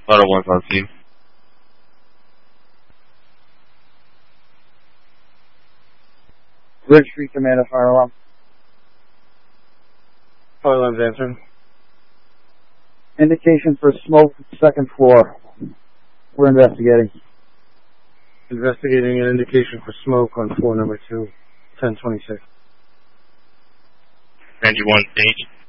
Auto 1's on scene. Ridge Street, Commander, fire alarm. Fire alarm's answering. Indication for smoke, second floor. We're investigating. Investigating an indication for smoke on floor number 2, 1026. 91 stage.